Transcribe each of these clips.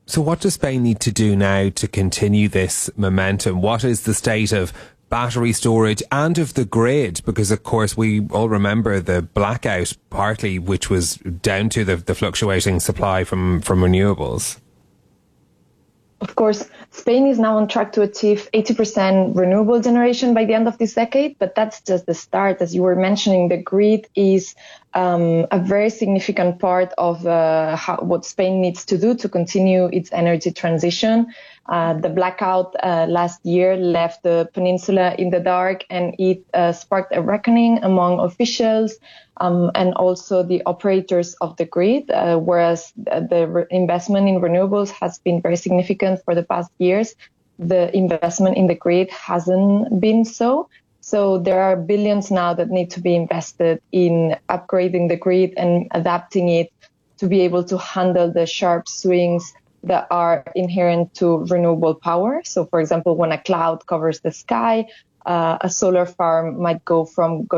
So what does Spain need to do now to continue this momentum? What is the state of battery storage and of the grid? Because, of course, we all remember the blackout, partly which was down to the fluctuating supply from renewables. Of course, Spain is now on track to achieve 80% renewable generation by the end of this decade, but that's just the start. As you were mentioning, the grid is a very significant part of what Spain needs to do to continue its energy transition. The blackout last year left the peninsula in the dark, and it sparked a reckoning among officials and also the operators of the grid, whereas the investment in renewables has been very significant for the past years. The investment in the grid hasn't been so. So there are billions now that need to be invested in upgrading the grid and adapting it to be able to handle the sharp swings that are inherent to renewable power. So, for example, when a cloud covers the sky, a solar farm might go from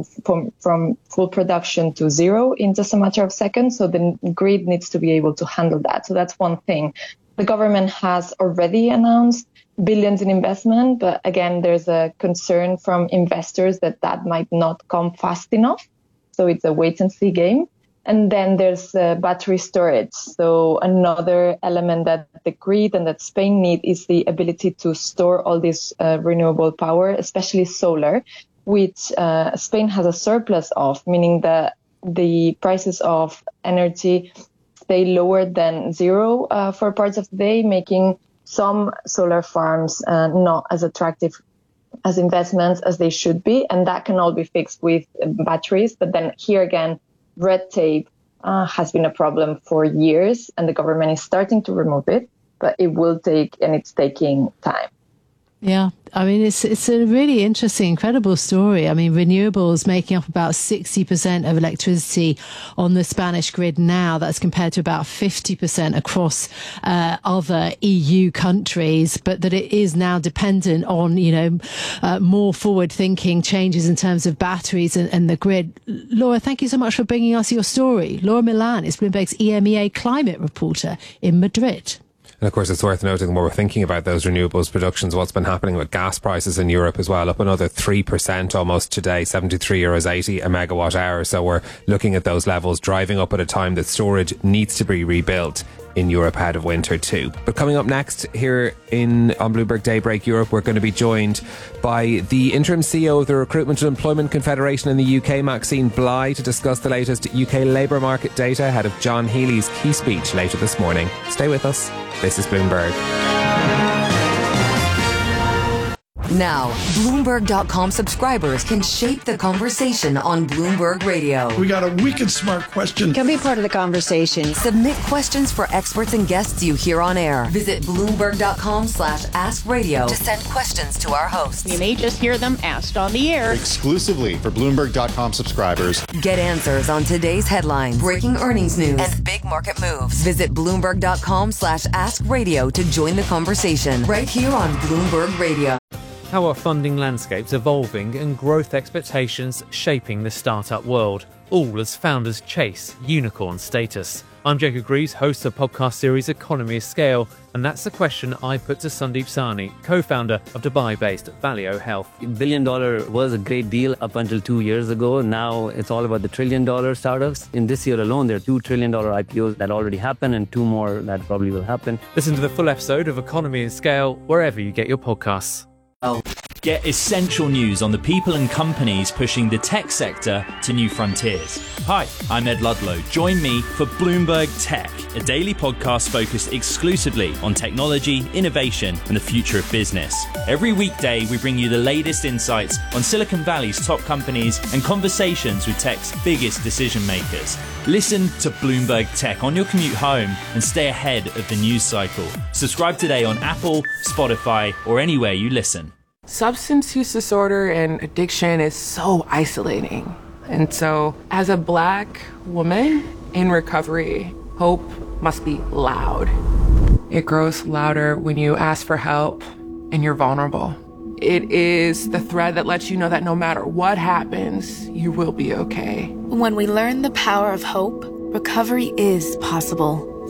full production to zero in just a matter of seconds. So the grid needs to be able to handle that. So that's one thing. The government has already announced billions in investment, but again, there's a concern from investors that might not come fast enough. So it's a wait and see game. And then there's battery storage. So another element that the grid and that Spain need is the ability to store all this renewable power, especially solar, which Spain has a surplus of, meaning that the prices of energy stay lower than zero for parts of the day, making some solar farms not as attractive as investments as they should be. And that can all be fixed with batteries. But then here again, red tape has been a problem for years, and the government is starting to remove it, but it will take, and it's taking time. Yeah, I mean, it's a really interesting, incredible story. I mean, renewables making up about 60% of electricity on the Spanish grid now. That's compared to about 50% across other EU countries, but that it is now dependent on, more forward-thinking changes in terms of batteries and the grid. Laura, thank you so much for bringing us your story. Laura Milan is Bloomberg's EMEA climate reporter in Madrid. And of course, it's worth noting when we're thinking about those renewables productions, what's been happening with gas prices in Europe as well, up another 3% almost today, €73.80 a megawatt hour. So we're looking at those levels driving up at a time that storage needs to be rebuilt in Europe ahead of winter too. But coming up next here on Bloomberg Daybreak Europe, we're going to be joined by the interim CEO of the Recruitment and Employment Confederation in the UK, Maxine Bligh, to discuss the latest UK labour market data ahead of John Healy's key speech later this morning. Stay with us. This is Bloomberg. Now, Bloomberg.com subscribers can shape the conversation on Bloomberg Radio. We got a wicked smart question. Can be part of the conversation. Submit questions for experts and guests you hear on air. Visit Bloomberg.com/askradio to send questions to our hosts. You may just hear them asked on the air. Exclusively for Bloomberg.com subscribers. Get answers on today's headlines, breaking earnings news, and big market moves. Visit Bloomberg.com/askradio to join the conversation right here on Bloomberg Radio. How are funding landscapes evolving and growth expectations shaping the startup world, all as founders chase unicorn status? I'm Jacob Greaves, host of the podcast series Economy of Scale, and that's the question I put to Sandeep Sahni, co-founder of Dubai-based Valeo Health. $1 billion was a great deal up until 2 years ago. Now it's all about the $1 trillion startups. In this year alone, there are $2 trillion IPOs that already happened and 2 more that probably will happen. Listen to the full episode of Economy of Scale wherever you get your podcasts. Get essential news on the people and companies pushing the tech sector to new frontiers. Hi, I'm Ed Ludlow. Join me for Bloomberg Tech, a daily podcast focused exclusively on technology, innovation, and the future of business. Every weekday, we bring you the latest insights on Silicon Valley's top companies and conversations with tech's biggest decision makers. Listen to Bloomberg Tech on your commute home and stay ahead of the news cycle. Subscribe today on Apple, Spotify, or anywhere you listen. Substance use disorder and addiction is so isolating. And so, as a Black woman in recovery, hope must be loud. It grows louder when you ask for help and you're vulnerable. It is the thread that lets you know that no matter what happens, you will be okay. When we learn the power of hope, recovery is possible.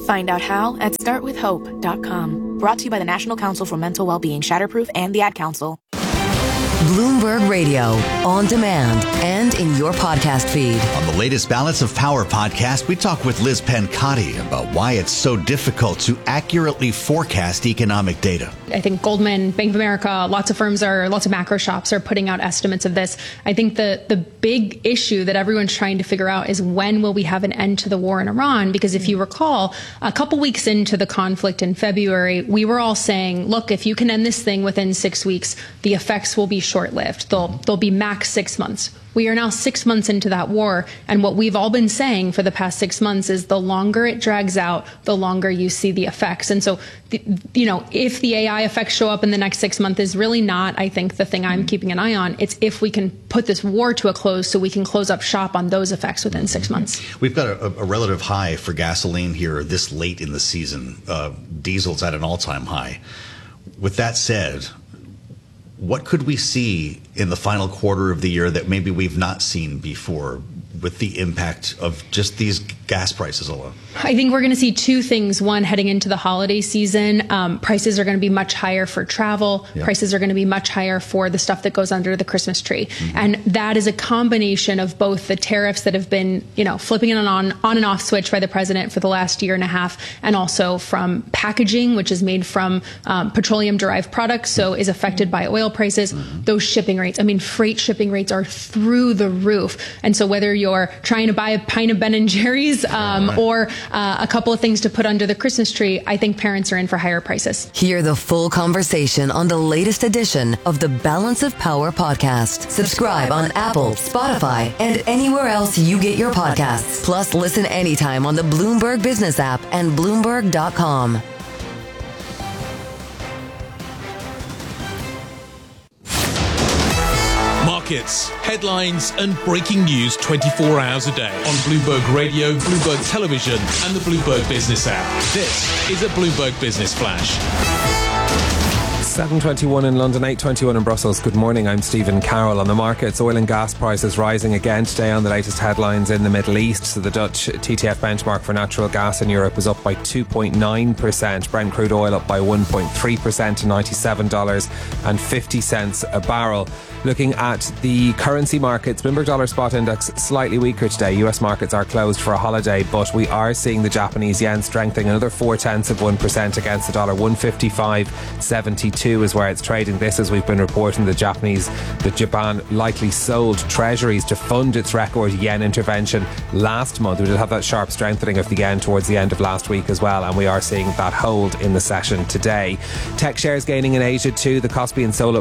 Find out how at startwithhope.com. Brought to you by the National Council for Mental Wellbeing, Shatterproof, and the Ad Council. Bloomberg Radio, on demand and in your podcast feed. On the latest Balance of Power podcast, we talk with Liz Pencotti about why it's so difficult to accurately forecast economic data. I think Goldman, Bank of America, lots of macro shops are putting out estimates of this. I think the big issue that everyone's trying to figure out is when will we have an end to the war in Iran? Because if you recall, a couple weeks into the conflict in February, we were all saying, look, if you can end this thing within 6 weeks, the effects will be short-lived. They'll be max 6 months. We are now 6 months into that war, and what we've all been saying for the past 6 months is the longer it drags out, the longer you see the effects. And so, if the AI effects show up in the next 6 months is really not, I think, the thing I'm keeping an eye on. It's if we can put this war to a close so we can close up shop on those effects within 6 months. We've got a relative high for gasoline here this late in the season. Diesel's at an all-time high. With that said, what could we see in the final quarter of the year that maybe we've not seen before with the impact of just these gas prices alone? I think we're going to see two things. One, heading into the holiday season, prices are going to be much higher for travel. Yep. Prices are going to be much higher for the stuff that goes under the Christmas tree. Mm-hmm. And that is a combination of both the tariffs that have been, flipping an on and off switch by the president for the last year and a half, and also from packaging, which is made from petroleum-derived products, so is affected by oil prices. Mm-hmm. Those shipping rates, freight shipping rates are through the roof. And so whether you're trying to buy a pint of Ben & Jerry's or a couple of things to put under the Christmas tree, I think parents are in for higher prices. Hear the full conversation on the latest edition of the Balance of Power podcast. Subscribe on Apple, Spotify, and anywhere else you get your podcasts. Plus, listen anytime on the Bloomberg Business app and Bloomberg.com. Markets, headlines, and breaking news 24 hours a day on Bloomberg Radio, Bloomberg Television, and the Bloomberg Business app. This is a Bloomberg Business Flash. 7:21 in London, 8:21 in Brussels. Good morning, I'm Stephen Carroll. On the markets, oil and gas prices rising again today on the latest headlines in the Middle East. So the Dutch TTF benchmark for natural gas in Europe is up by 2.9%. Brent crude oil up by 1.3% to $97.50 a barrel. Looking at the currency markets, Bloomberg Dollar Spot Index slightly weaker today. US markets are closed for a holiday, but we are seeing the Japanese yen strengthening another 0.4% against the dollar. 155.72 is where it's trading. This, as we've been reporting, that Japan likely sold treasuries to fund its record yen intervention last month. We did have that sharp strengthening of the yen towards the end of last week as well, and we are seeing that hold in the session today. Tech shares gaining in Asia too. The Kospi and Seoul up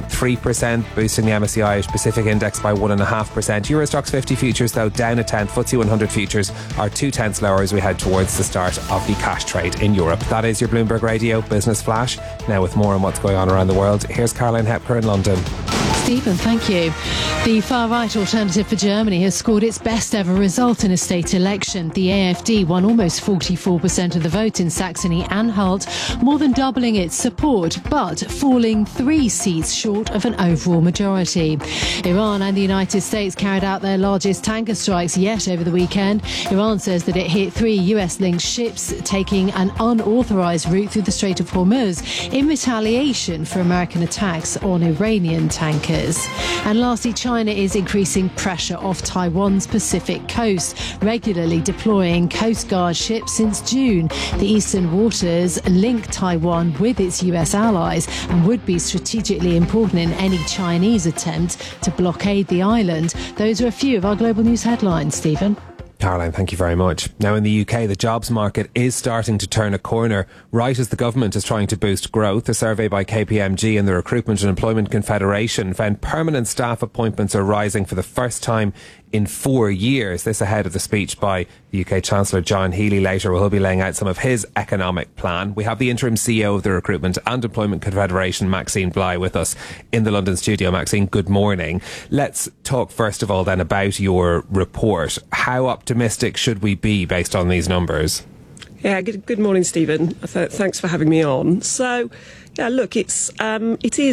4.3%, boosting the MSCI Asia Pacific Index by 1.5%. Eurostoxx 50 futures, though, down a tenth. FTSE 100 futures are 0.2 lower as we head towards the start of the cash trade in Europe. That is your Bloomberg Radio Business Flash. Now with more on what's going on around the world, here's Caroline Hepker in London. Stephen, thank you. The far-right Alternative for Germany has scored its best ever result in a state election. The AfD won almost 44% of the vote in Saxony-Anhalt, more than doubling its support, but falling 3 seats short of an overall majority. Iran and the United States carried out their largest tanker strikes yet over the weekend. Iran says that it hit 3 US-linked ships taking an unauthorized route through the Strait of Hormuz in retaliation for American attacks on Iranian tankers. And lastly, China is increasing pressure off Taiwan's Pacific coast, regularly deploying Coast Guard ships since June. The eastern waters link Taiwan with its US allies and would be strategically important in any Chinese attempt to blockade the island. Those are a few of our global news headlines, Stephen. Caroline, thank you very much. Now in the UK, the jobs market is starting to turn a corner, right as the government is trying to boost growth. A survey by KPMG and the Recruitment and Employment Confederation found permanent staff appointments are rising for the first time in 4 years. This ahead of the speech by the UK Chancellor John Healey later, where he'll be laying out some of his economic plan. We have the interim CEO of the Recruitment and Employment Confederation, Maxine Bly, with us in the London studio. Maxine, good morning. Let's talk first of all then about your report. How optimistic should we be based on these numbers? Yeah, good morning, Stephen. Thanks for having me on. So, yeah, look, it is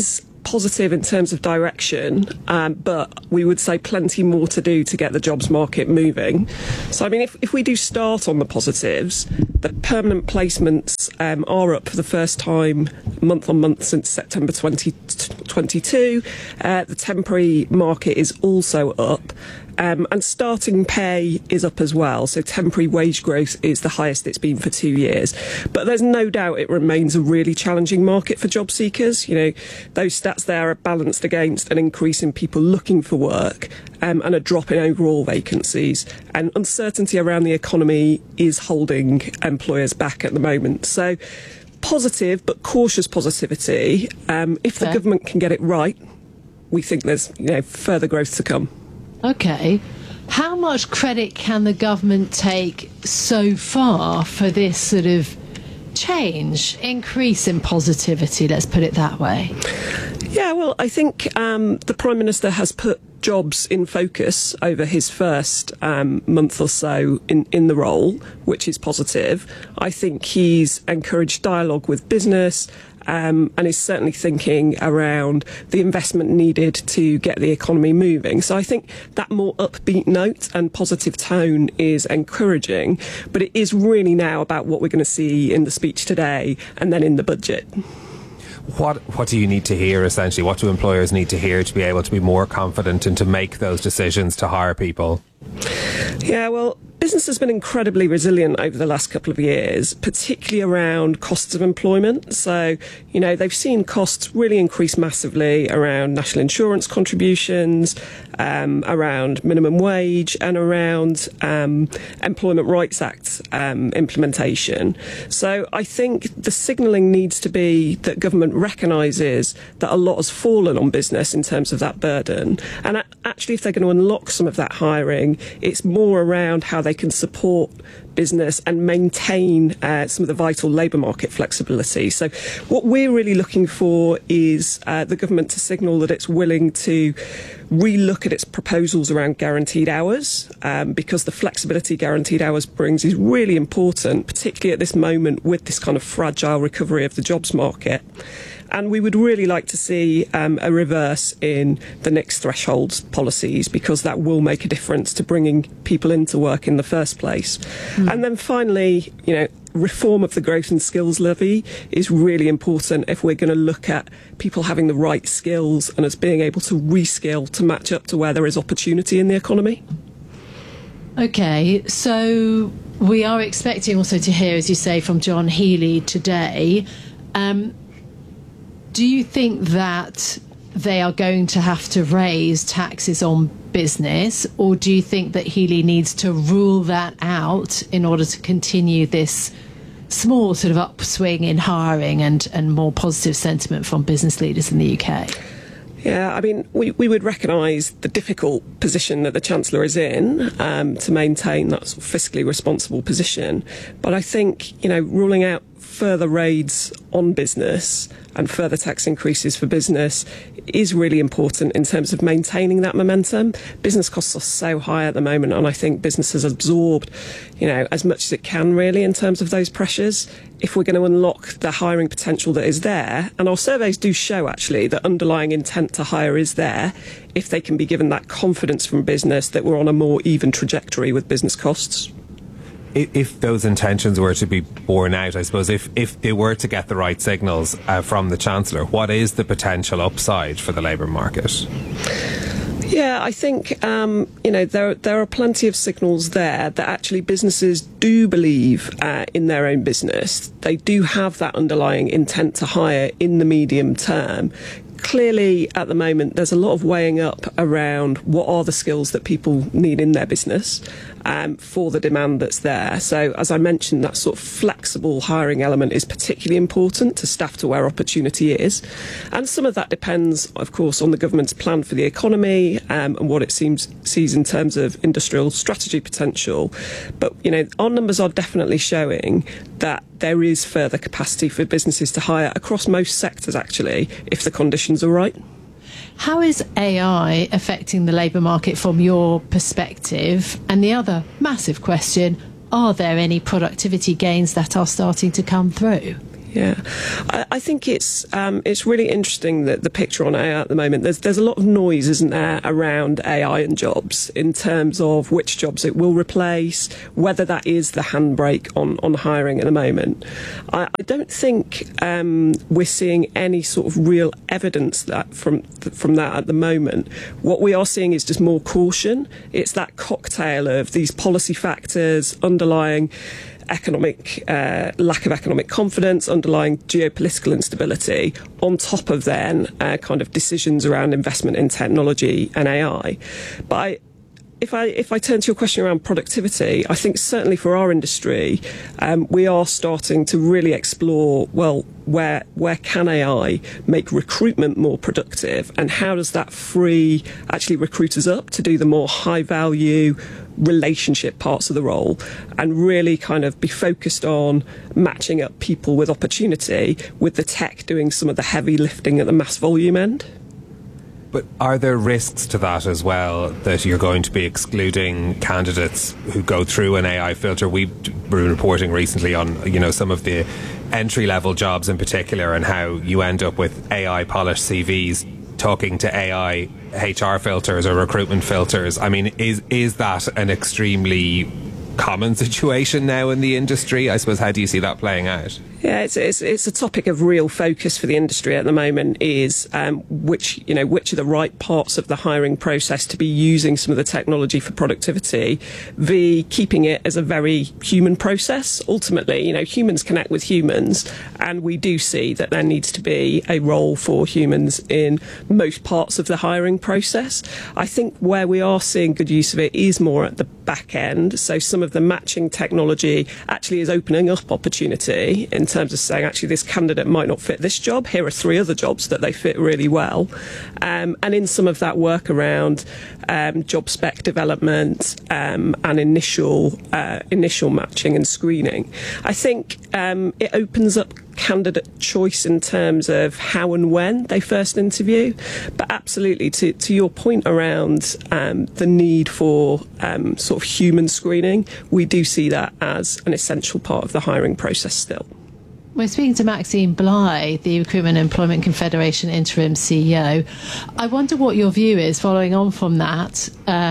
positive in terms of direction, but we would say plenty more to do to get the jobs market moving. So, I mean, if we do start on the positives, the permanent placements are up for the first time month on month since September 2022. The temporary market is also up. And starting pay is up as well, so temporary wage growth is the highest it's been for 2 years. But there's no doubt it remains a really challenging market for job seekers. You know, those stats there are balanced against an increase in people looking for work and a drop in overall vacancies. And uncertainty around the economy is holding employers back at the moment. So positive but cautious positivity. If the government can get it right, we think there's further growth to come. Okay. How much credit can the government take so far for this sort of increase in positivity, let's put it that way? Yeah, well, I think the Prime Minister has put jobs in focus over his first month or so in the role, which is positive. I think he's encouraged dialogue with business, and is certainly thinking around the investment needed to get the economy moving. So I think that more upbeat note and positive tone is encouraging, but it is really now about what we're going to see in the speech today and then in the budget. What do you need to hear, essentially? What do employers need to hear to be able to be more confident and to make those decisions to hire people? Yeah, well, business has been incredibly resilient over the last couple of years, particularly around costs of employment. So, they've seen costs really increase massively around national insurance contributions, around minimum wage, and around Employment Rights Act implementation. So I think the signalling needs to be that government recognises that a lot has fallen on business in terms of that burden. And actually, if they're going to unlock some of that hiring, it's more around how they can support business and maintain some of the vital labour market flexibility. So what we're really looking for is the government to signal that it's willing to relook at its proposals around guaranteed hours, because the flexibility guaranteed hours brings is really important, particularly at this moment with this kind of fragile recovery of the jobs market. And we would really like to see a reverse in the next thresholds policies, because that will make a difference to bringing people into work in the first place. And then finally, reform of the growth and skills levy is really important if we're going to look at people having the right skills and us being able to reskill to match up to where there is opportunity in the economy. Okay, so we are expecting also to hear, as you say, from John Healey today. Do you think that they are going to have to raise taxes on business, or do you think that Healey needs to rule that out in order to continue this small sort of upswing in hiring and more positive sentiment from business leaders in the UK? Yeah, I mean, we would recognise the difficult position that the Chancellor is in to maintain that sort of fiscally responsible position. But I think, ruling out further raids on business and further tax increases for business is really important in terms of maintaining that momentum. Business costs are so high at the moment, and I think business has absorbed, as much as it can really in terms of those pressures. If we're going to unlock the hiring potential that is there, and our surveys do show actually that underlying intent to hire is there, if they can be given that confidence from business that we're on a more even trajectory with business costs. If those intentions were to be borne out, I suppose, if they were to get the right signals from the Chancellor, what is the potential upside for the labour market? Yeah, I think, there are plenty of signals there that actually businesses do believe in their own business. They do have that underlying intent to hire in the medium term. Clearly, at the moment, there's a lot of weighing up around what are the skills that people need in their business for the demand that's there. So, as I mentioned, that sort of flexible hiring element is particularly important to staff to where opportunity is. And some of that depends, of course, on the government's plan for the economy and what it sees in terms of industrial strategy potential. But, our numbers are definitely showing that there is further capacity for businesses to hire across most sectors, actually, if the conditions are right. How is AI affecting the labour market from your perspective? And the other massive question, are there any productivity gains that are starting to come through? Yeah, I think it's really interesting that the picture on AI at the moment. There's a lot of noise, isn't there, around AI and jobs in terms of which jobs it will replace, whether that is the handbrake on hiring at the moment. I don't think we're seeing any sort of real evidence that from that at the moment. What we are seeing is just more caution. It's that cocktail of these policy factors, underlying economic lack of economic confidence, underlying geopolitical instability, on top of then kind of decisions around investment in technology and AI. But if I turn to your question around productivity, I think certainly for our industry, we are starting to really explore, well, where can AI make recruitment more productive, and how does that free actually recruiters up to do the more high value relationship parts of the role, and really kind of be focused on matching up people with opportunity, with the tech doing some of the heavy lifting at the mass volume end. But are there risks to that as well, that you're going to be excluding candidates who go through an AI filter? We've been reporting recently on, you know, some of the entry-level jobs in particular, and how you end up with AI-polished CVs talking to AI HR filters or recruitment filters. I mean, is that an extremely common situation now in the industry? I suppose, how do you see that playing out? Yeah, it's a topic of real focus for the industry at the moment, is which are the right parts of the hiring process to be using some of the technology for productivity, v keeping it as a very human process. Ultimately, humans connect with humans, and we do see that there needs to be a role for humans in most parts of the hiring process. I think where we are seeing good use of it is more at the back end. So some of the matching technology actually is opening up opportunity in terms of saying, actually, this candidate might not fit this job. Here are 3 other jobs that they fit really well. And in some of that work around job spec development and initial matching and screening, I think it opens up candidate choice in terms of how and when they first interview. But absolutely, to your point around the need for sort of human screening, we do see that as an essential part of the hiring process still. We're speaking to Maxine Bligh, the Recruitment and Employment Confederation interim CEO. I wonder what your view is following on from that,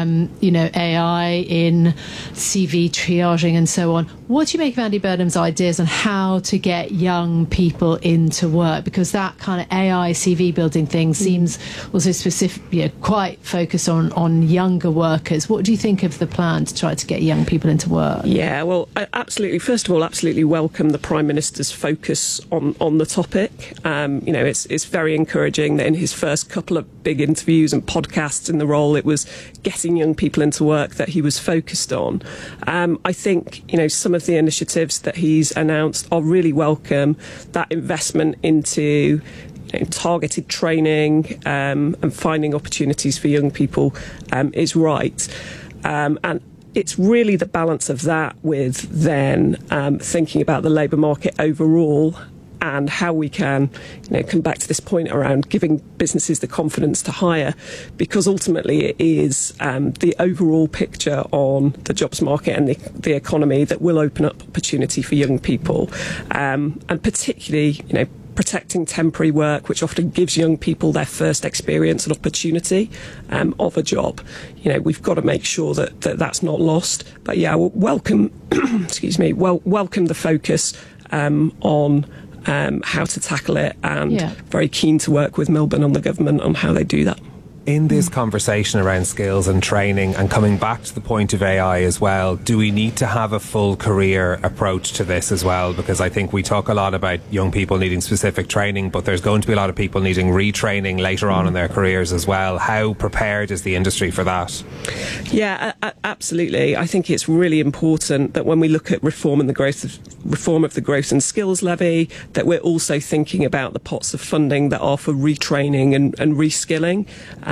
AI in CV triaging and so on. What do you make of Andy Burnham's ideas on how to get young people into work? Because that kind of AI CV building thing seems also specific, quite focused on younger workers. What do you think of the plan to try to get young people into work? Yeah, well, absolutely. First of all, absolutely welcome the Prime Minister's focus on the topic. It's very encouraging that in his first couple of big interviews and podcasts in the role, it was getting young people into work that he was focused on. I think, some of the initiatives that he's announced are really welcome. That investment into targeted training and finding opportunities for young people is right. And it's really the balance of that with then thinking about the labour market overall, and how we can come back to this point around giving businesses the confidence to hire, because ultimately it is the overall picture on the jobs market and the economy that will open up opportunity for young people, and particularly protecting temporary work, which often gives young people their first experience and opportunity of a job. We've got to make sure that that's not lost. But yeah, welcome welcome the focus on how to tackle it, and very keen to work with Milburn and the government on how they do that. In this conversation around skills and training, and coming back to the point of AI as well, do we need to have a full career approach to this as well? Because I think we talk a lot about young people needing specific training, but there's going to be a lot of people needing retraining later on in their careers as well. How prepared is the industry for that? Yeah, absolutely. I think it's really important that when we look at reform of the growth and skills levy, that we're also thinking about the pots of funding that are for retraining and reskilling.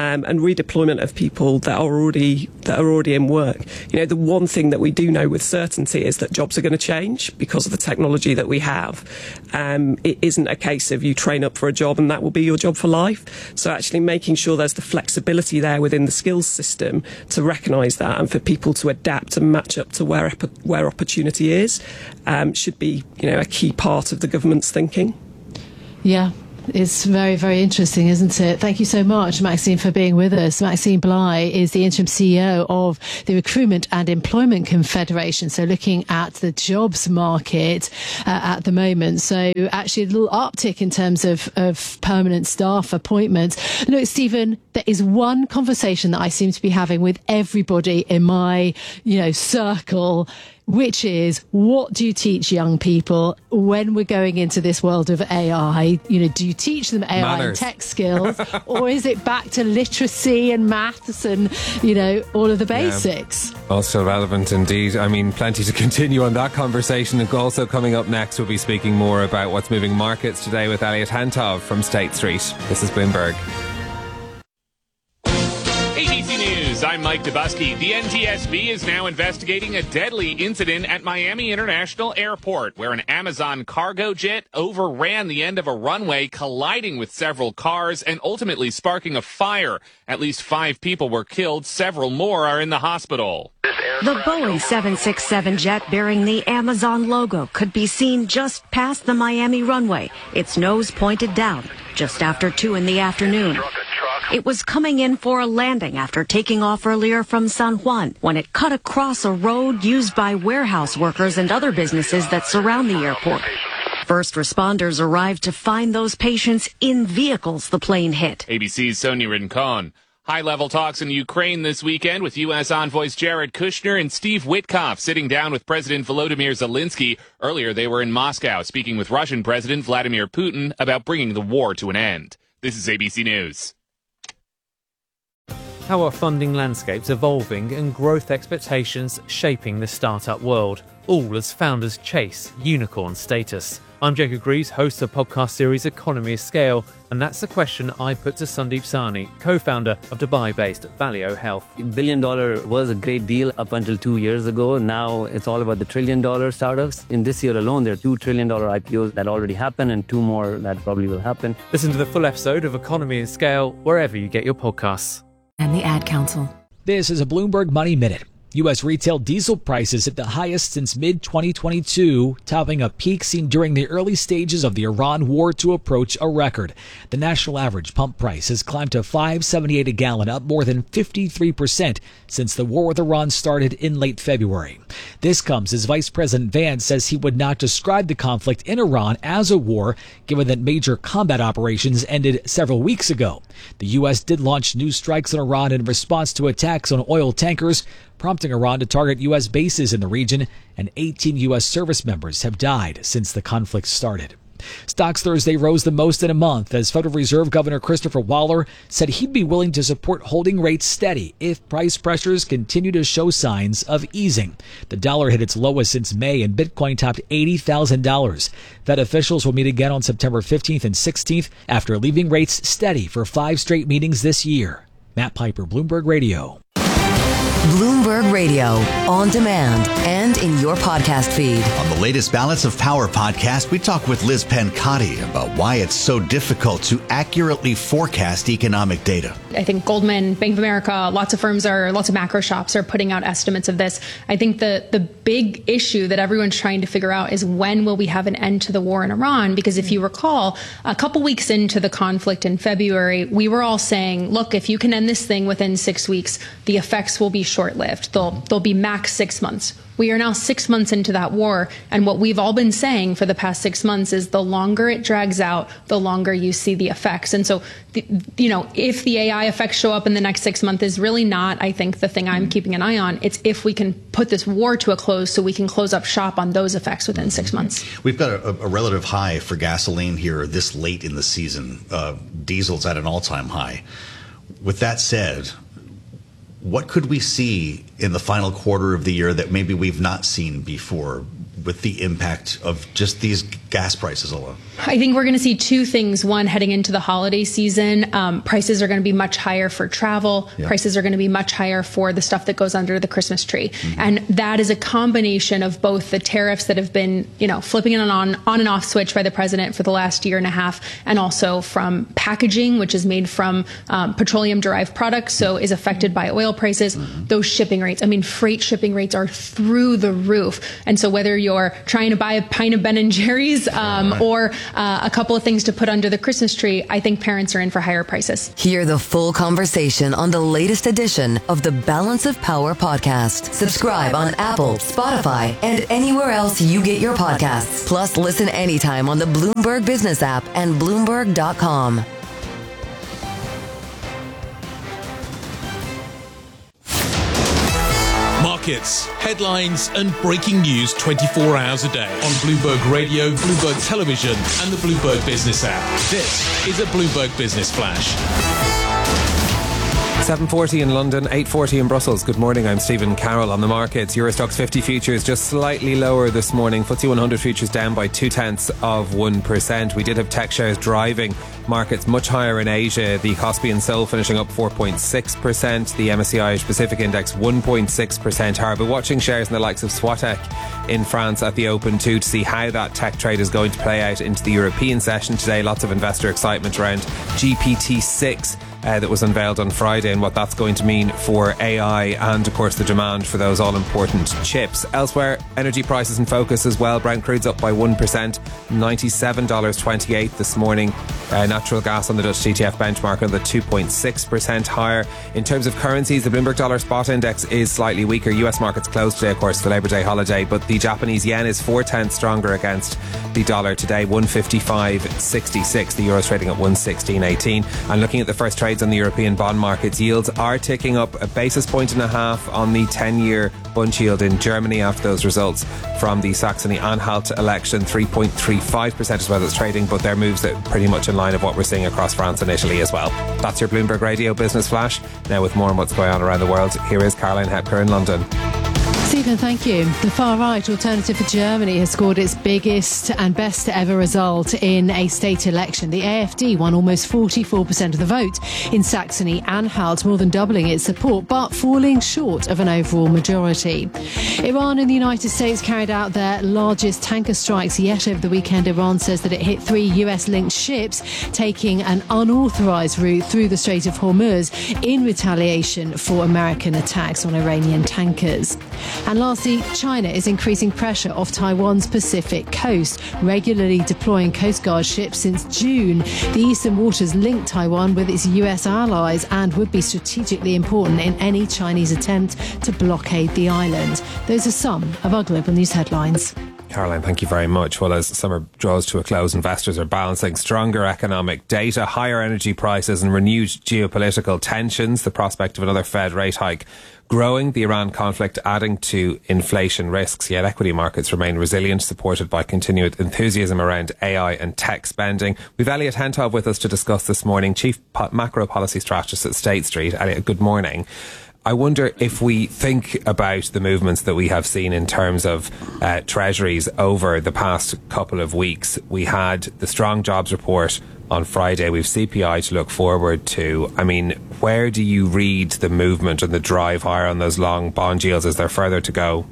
and redeployment of people that are already in work. The one thing that we do know with certainty is that jobs are going to change because of the technology that we have. It isn't a case of you train up for a job and that will be your job for life. So actually making sure there's the flexibility there within the skills system to recognise that, and for people to adapt and match up to where opportunity is, should be a key part of the government's thinking. Yeah. It's very, very interesting, isn't it? Thank you so much, Maxine, for being with us. Maxine Bligh is the interim CEO of the Recruitment and Employment Confederation, so looking at the jobs market at the moment. So actually a little uptick in terms of permanent staff appointments. Look, Stephen, there is one conversation that I seem to be having with everybody in my, circle, which is, what do you teach young people when we're going into this world of AI? Do you teach them AI Manners. and tech skills, or is it back to literacy and maths and, all of the basics? Yeah. All still relevant indeed. I mean, plenty to continue on that conversation. And also coming up next, we'll be speaking more about what's moving markets today with Elliot Hantov from State Street. This is Bloomberg. ABC News, I'm Mike Dubusky. The NTSB is now investigating a deadly incident at Miami International Airport, where an Amazon cargo jet overran the end of a runway, colliding with several cars and ultimately sparking a fire. At least 5 people were killed. Several more are in the hospital. The Boeing 767 jet bearing the Amazon logo could be seen just past the Miami runway, its nose pointed down, just after 2 in the afternoon. It was coming in for a landing after taking off earlier from San Juan when it cut across a road used by warehouse workers and other businesses that surround the airport. First responders arrived to find those patients in vehicles the plane hit. ABC's Sonia Rincon. High-level talks in Ukraine this weekend with U.S. envoys Jared Kushner and Steve Witkoff sitting down with President Volodymyr Zelensky. Earlier, they were in Moscow speaking with Russian President Vladimir Putin about bringing the war to an end. This is ABC News. How are funding landscapes evolving and growth expectations shaping the startup world, all as founders chase unicorn status? I'm Jacob Greaves, host of the podcast series Economy of Scale, and that's the question I put to Sandeep Sahni, co-founder of Dubai-based Valeo Health. $1 billion was a great deal up until 2 years ago. Now it's all about the $1 trillion startups. In this year alone, there are $2 trillion IPOs that already happened and 2 more that probably will happen. Listen to the full episode of Economy of Scale wherever you get your podcasts. And the Ad Council. This is a Bloomberg Money Minute. U.S. retail diesel prices at the highest since mid-2022, topping a peak seen during the early stages of the Iran war to approach a record. The national average pump price has climbed to $5.78 a gallon, up more than 53% since the war with Iran started in late February. This comes as Vice President Vance says he would not describe the conflict in Iran as a war, given that major combat operations ended several weeks ago. The U.S. did launch new strikes on Iran in response to attacks on oil tankers, prompting Iran to target U.S. bases in the region, and 18 U.S. service members have died since the conflict started. Stocks Thursday rose the most in a month as Federal Reserve Governor Christopher Waller said he'd be willing to support holding rates steady if price pressures continue to show signs of easing. The dollar hit its lowest since May and Bitcoin topped $80,000. Fed officials will meet again on September 15th and 16th after leaving rates steady for 5 straight meetings this year. Matt Piper, Bloomberg Radio. Bloomberg Radio, on demand and in your podcast feed. On the latest Balance of Power podcast, we talk with Liz Pencotti about why it's so difficult to accurately forecast economic data. I think Goldman, Bank of America, lots of macro shops are putting out estimates of this. I think the big issue that everyone's trying to figure out is when will we have an end to the war in Iran? Because if you recall, a couple weeks into the conflict in February, we were all saying, look, if you can end this thing within 6 weeks, the effects will be short-lived. They'll be max 6 months. We are now 6 months into that war, and what we've all been saying for the past 6 months is the longer it drags out, the longer you see the effects. And so, if the AI effects show up in the next 6 months is really not, I think, the thing I'm keeping an eye on. It's if we can put this war to a close so we can close up shop on those effects within 6 months. We've got a relative high for gasoline here this late in the season. Diesel's at an all-time high. With that said, what could we see in the final quarter of the year that maybe we've not seen before? with the impact of just these gas prices alone? I think we're going to see two things. One, heading into the holiday season, prices are going to be much higher for travel. Yeah. Prices are going to be much higher for the stuff that goes under the Christmas tree. And that is a combination of both the tariffs that have been, flipping an on and off switch by the president for the last year and a half, and also from packaging, which is made from petroleum derived products, so is affected by oil prices. Those shipping rates, freight shipping rates are through the roof. And so whether you're trying to buy a pint of Ben & Jerry's or a couple of things to put under the Christmas tree, I think parents are in for higher prices. Hear the full conversation on the latest edition of the Balance of Power podcast. Subscribe on Apple, Spotify, and anywhere else you get your podcasts. Plus, listen anytime on the Bloomberg Business app and Bloomberg.com. Markets, headlines, and breaking news 24 hours a day on Bloomberg Radio, Bloomberg Television, and the Bloomberg Business app. This is a Bloomberg Business Flash. 7:40 in London, 8:40 in Brussels. Good morning, I'm Stephen Carroll. On the markets, Eurostoxx 50 futures just slightly lower this morning. FTSE 100 futures down by 0.2%. We did have tech shares driving markets much higher in Asia. The Kospi and Seoul finishing up 4.6%. The MSCI Asia Pacific Index 1.6% higher. But watching shares in the likes of Swatec in France at the Open too, to see how that tech trade is going to play out into the European session today. Lots of investor excitement around GPT-6 that was unveiled on Friday, and what that's going to mean for AI and, of course, the demand for those all-important chips. Elsewhere, energy prices in focus as well. Brent crude's up by 1%, $97.28 this morning. Natural gas on the Dutch TTF benchmark on the 2.6% higher. In terms of currencies, the Bloomberg Dollar Spot Index is slightly weaker. US markets closed today, of course, for Labor Day holiday, but the Japanese yen is 4/10 stronger against the dollar today, 155.66. The euro's trading at 116.18. And looking at the first trades on the European bond markets, yields are ticking up a basis point and a half on the 10-year Bund yield in Germany after those results from the Saxony-Anhalt election. 3.35% is where that's trading, but their moves are pretty much in line of what we're seeing across France and Italy as well. That's your Bloomberg Radio Business Flash. Now with more on what's going on around the world, here is Caroline Hepker in London. Stephen, thank you. The far-right Alternative for Germany has scored its biggest and best ever result in a state election. The AfD won almost 44% of the vote in Saxony-Anhalt, more than doubling its support, but falling short of an overall majority. Iran and the United States carried out their largest tanker strikes yet over the weekend. Iran says that it hit 3 US-linked ships taking an unauthorised route through the Strait of Hormuz in retaliation for American attacks on Iranian tankers. And lastly, China is increasing pressure off Taiwan's Pacific coast, regularly deploying Coast Guard ships since June. The eastern waters link Taiwan with its US allies and would be strategically important in any Chinese attempt to blockade the island. Those are some of our global news headlines. Caroline, thank you very much. Well, as summer draws to a close, investors are balancing stronger economic data, higher energy prices and renewed geopolitical tensions, the prospect of another Fed rate hike growing, the Iran conflict adding to inflation risks. Yet equity markets remain resilient, supported by continued enthusiasm around AI and tech spending. We've Elliot Hentov with us to discuss this morning, Chief Macro Policy Strategist at State Street. Elliot, good morning. I wonder if we think about the movements that we have seen in terms of treasuries over the past couple of weeks. We had the strong jobs report on Friday. We've CPI to look forward to. I mean, where do you read the movement and the drive higher on those long bond yields? Is there further to go?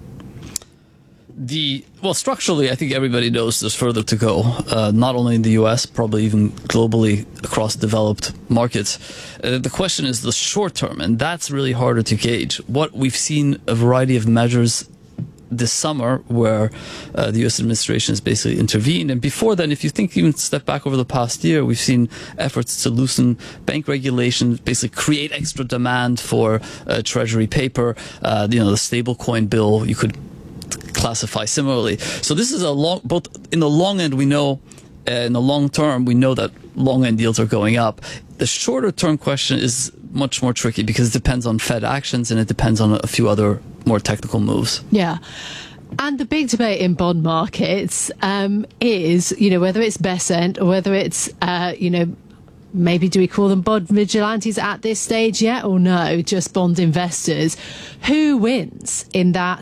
Well, structurally, I think everybody knows there's further to go, not only in the US, probably even globally across developed markets. The question is the short term, and that's really harder to gauge. What we've seen a variety of measures this summer where the U.S. administration has basically intervened. And before then, if you think even step back over the past year, we've seen efforts to loosen bank regulations, basically create extra demand for treasury paper. The stablecoin bill you could classify similarly. So this is both in the long end, we know, in the long term, we know that long end yields are going up. The shorter term question is much more tricky because it depends on Fed actions and it depends on a few other more technical moves. Yeah. And the big debate in bond markets is, whether it's Bessent or whether it's, maybe do we call them bond vigilantes at this stage yet or no, just bond investors. Who wins in that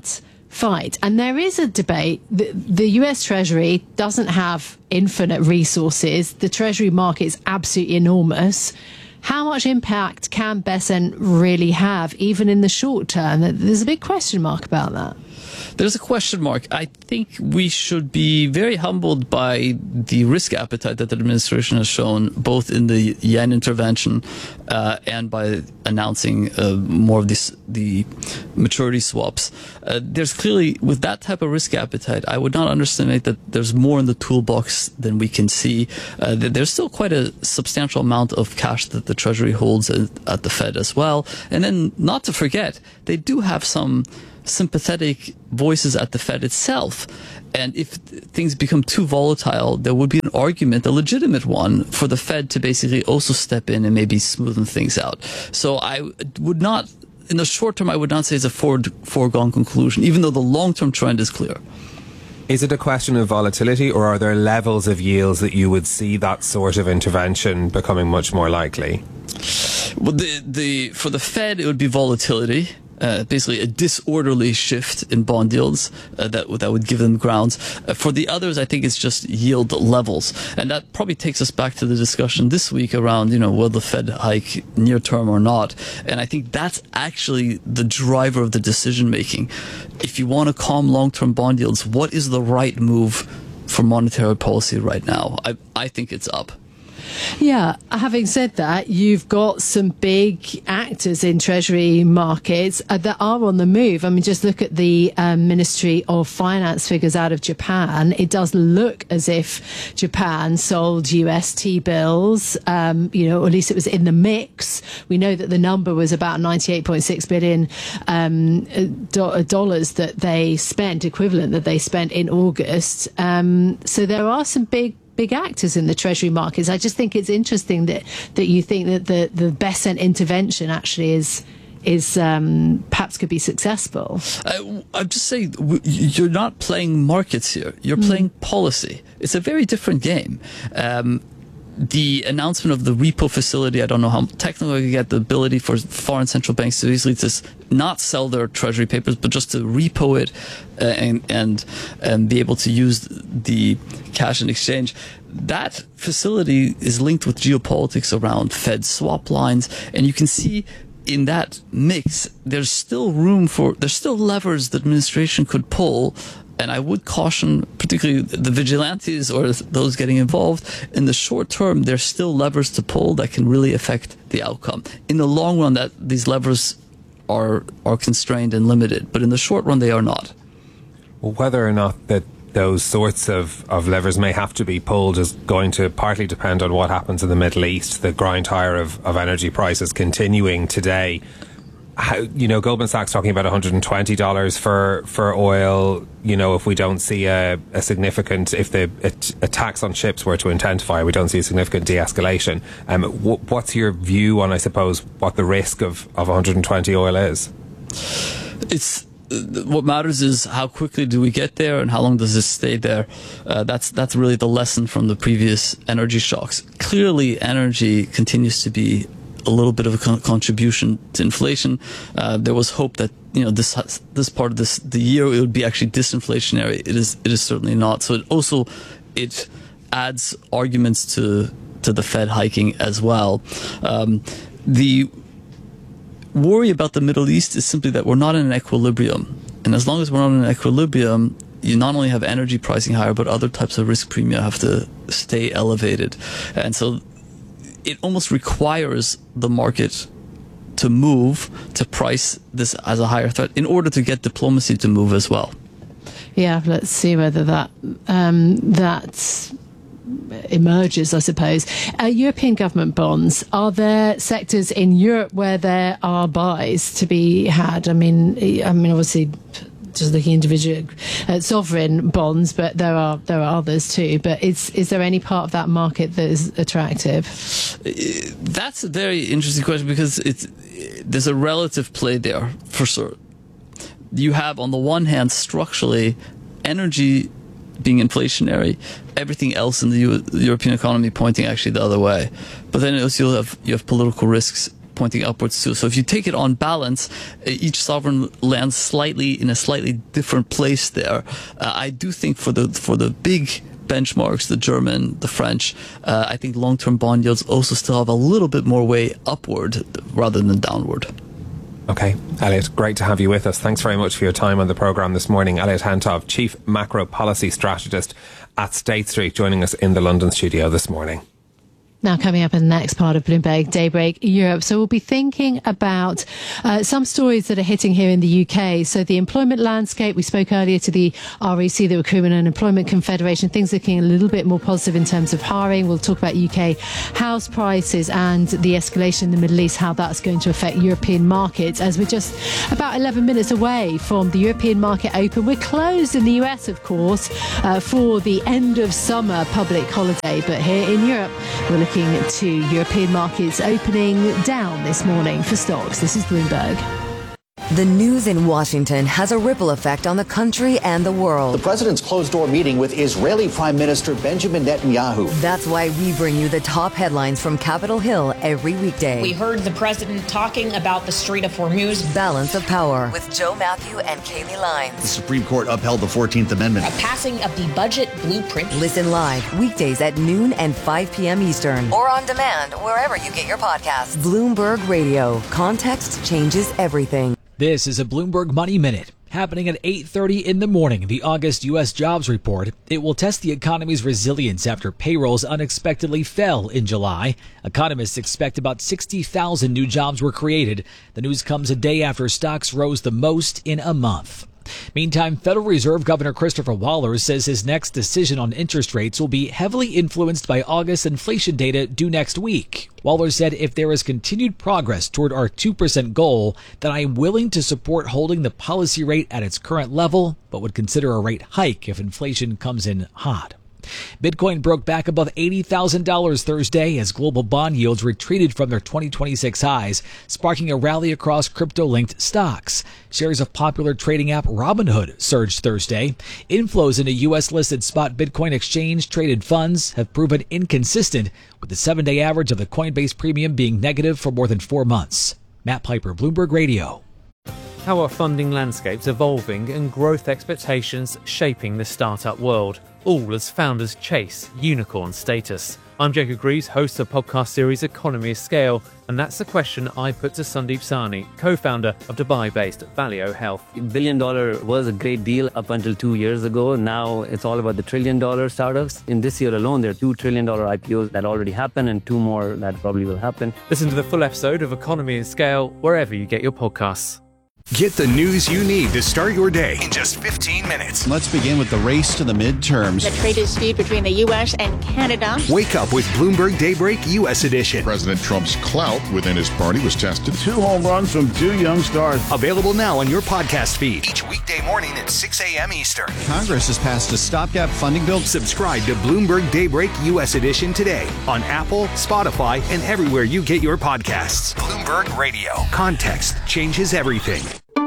fight. And there is a debate. The US Treasury doesn't have infinite resources. The Treasury market is absolutely enormous. How much impact can BSEN really have, even in the short term? There's a big question mark about that. There's a question mark. I think we should be very humbled by the risk appetite that the administration has shown, both in the yen intervention and by announcing more of the maturity swaps. There's clearly, with that type of risk appetite, I would not underestimate that there's more in the toolbox than we can see. There's still quite a substantial amount of cash that the Treasury holds at the Fed as well. And then, not to forget, they do have some sympathetic voices at the Fed itself. And if things become too volatile, there would be an argument, a legitimate one, for the Fed to basically also step in and maybe smoothen things out. So I would not, in the short term, I would not say it's a foregone conclusion, even though the long-term trend is clear. Is it a question of volatility, or are there levels of yields that you would see that sort of intervention becoming much more likely? Well, for the Fed, it would be volatility. Basically a disorderly shift in bond yields that would give them grounds. For the others, I think it's just yield levels. And that probably takes us back to the discussion this week around, will the Fed hike near term or not? And I think that's actually the driver of the decision making. If you want to calm long-term bond yields, what is the right move for monetary policy right now? I think it's up. Yeah, having said that, you've got some big actors in Treasury markets that are on the move. I mean, just look at the Ministry of Finance figures out of Japan. It does look as if Japan sold US T-bills, or at least it was in the mix. We know that the number was about $98.6 billion dollars that they spent, equivalent that they spent in August. So there are some big actors in the Treasury markets. I just think it's interesting that you think that the BSEN intervention actually is perhaps could be successful. I'm just saying, you're not playing markets here. You're playing policy. It's a very different game. The announcement of the repo facility, I don't know how technical you get, the ability for foreign central banks to easily just not sell their treasury papers, but just to repo it and be able to use the cash in exchange. That facility is linked with geopolitics around Fed swap lines, and you can see in that mix, there's still levers the administration could pull. And I would caution, particularly the vigilantes or those getting involved, in the short term, there's still levers to pull that can really affect the outcome. In the long run, these levers are constrained and limited, but in the short run, they are not. Well, whether or not that those sorts of levers may have to be pulled is going to partly depend on what happens in the Middle East. The grind higher of energy prices continuing today. Goldman Sachs talking about $120 for oil. If we don't see a significant, if the attacks on ships were to intensify, we don't see a significant de-escalation. What's your view on, I suppose, what the risk of 120 oil is? It's what matters is how quickly do we get there and how long does it stay there. That's really the lesson from the previous energy shocks. Clearly, energy continues to be a little bit of a contribution to inflation. There was hope that this part of the year it would be actually disinflationary. It is certainly not. So it adds arguments to the Fed hiking as well. The worry about the Middle East is simply that we're not in an equilibrium, and as long as we're not in an equilibrium, you not only have energy pricing higher, but other types of risk premia have to stay elevated, and so it almost requires the market to move to price this as a higher threat in order to get diplomacy to move as well. Yeah, let's see whether that emerges, I suppose. European government bonds, are there sectors in Europe where there are buys to be had? I mean, obviously, just looking individually at sovereign bonds, but there are others too. But is there any part of that market that is attractive? That's a very interesting question because there's a relative play there for sure. You have, on the one hand, structurally, energy being inflationary, everything else in the European economy pointing actually the other way. But then also you have political risks pointing upwards too. So if you take it on balance, each sovereign lands slightly in a slightly different place there. I do think for the big benchmarks, the German, the French, I think long-term bond yields also still have a little bit more way upward rather than downward. Okay, Elliot, great to have you with us. Thanks very much for your time on the programme this morning. Elliot Hantov, Chief Macro Policy Strategist at State Street, joining us in the London studio this morning. Now coming up in the next part of Bloomberg Daybreak Europe. So we'll be thinking about some stories that are hitting here in the UK. So the employment landscape, we spoke earlier to the REC, the Recruitment and Employment Confederation, things looking a little bit more positive in terms of hiring. We'll talk about UK house prices and the escalation in the Middle East, how that's going to affect European markets, as we're just about 11 minutes away from the European market open. We're closed in the US, of course, for the end of summer public holiday. But here in Europe, we're looking to European markets opening down this morning for stocks. This is Bloomberg. The news in Washington has a ripple effect on the country and the world. The president's closed-door meeting with Israeli Prime Minister Benjamin Netanyahu. That's why we bring you the top headlines from Capitol Hill every weekday. We heard the president talking about the Strait of Hormuz. Balance of Power with Joe Matthew and Kaylee Lyons. The Supreme Court upheld the 14th Amendment. A passing of the budget blueprint. Listen live weekdays at noon and 5 p.m. Eastern. Or on demand wherever you get your podcasts. Bloomberg Radio. Context changes everything. This is a Bloomberg Money Minute. Happening at 8:30 in the morning, the August U.S. jobs report. It will test the economy's resilience after payrolls unexpectedly fell in July. Economists expect about 60,000 new jobs were created. The news comes a day after stocks rose the most in a month. Meantime, Federal Reserve Governor Christopher Waller says his next decision on interest rates will be heavily influenced by August inflation data due next week. Waller said, if there is continued progress toward our 2% goal, then I am willing to support holding the policy rate at its current level, but would consider a rate hike if inflation comes in hot. Bitcoin broke back above $80,000 Thursday as global bond yields retreated from their 2026 highs, sparking a rally across crypto-linked stocks. Shares of popular trading app Robinhood surged Thursday. Inflows into U.S.-listed spot Bitcoin exchange-traded funds have proven inconsistent, with the 7-day average of the Coinbase premium being negative for more than 4 months. Matt Piper, Bloomberg Radio. How are funding landscapes evolving and growth expectations shaping the startup world? All as founders chase unicorn status. I'm Jacob Greaves, host of the podcast series Economy of Scale, and that's the question I put to Sandeep Sahni, co-founder of Dubai-based Valeo Health. $1 billion was a great deal up until 2 years ago. Now it's all about the $1 trillion startups. In this year alone, there are $2 trillion IPOs that already happened and 2 more that probably will happen. Listen to the full episode of Economy of Scale wherever you get your podcasts. Get the news you need to start your day in just 15 minutes. Let's begin with the race to the midterms. The trade dispute between the U.S. and Canada. Wake up with Bloomberg Daybreak U.S. edition. President Trump's clout within his party was tested. 2 home runs from 2 young stars. Available now on your podcast feed. Each weekday morning at 6 a.m. Eastern. Congress has passed a stopgap funding bill. Subscribe to Bloomberg Daybreak U.S. edition today on Apple, Spotify, and everywhere you get your podcasts. Bloomberg Radio. Context changes everything.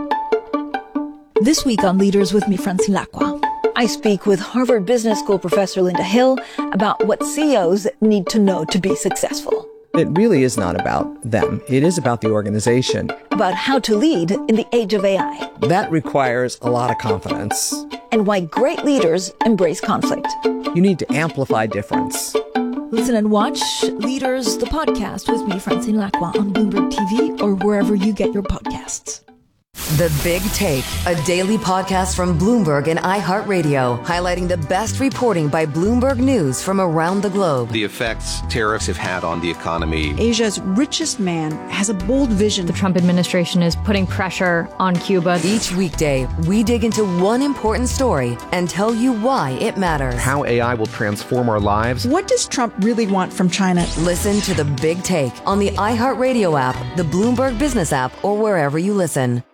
This week on Leaders with me, Francine Lacqua, I speak with Harvard Business School professor Linda Hill about what CEOs need to know to be successful. It really is not about them. It is about the organization. About how to lead in the age of AI. That requires a lot of confidence. And why great leaders embrace conflict. You need to amplify difference. Listen and watch Leaders, the podcast with me, Francine Lacqua, on Bloomberg TV or wherever you get your podcasts. The Big Take, a daily podcast from Bloomberg and iHeartRadio, highlighting the best reporting by Bloomberg News from around the globe. The effects tariffs have had on the economy. Asia's richest man has a bold vision. The Trump administration is putting pressure on Cuba. Each weekday, we dig into one important story and tell you why it matters. How AI will transform our lives. What does Trump really want from China? Listen to The Big Take on the iHeartRadio app, the Bloomberg Business app, or wherever you listen.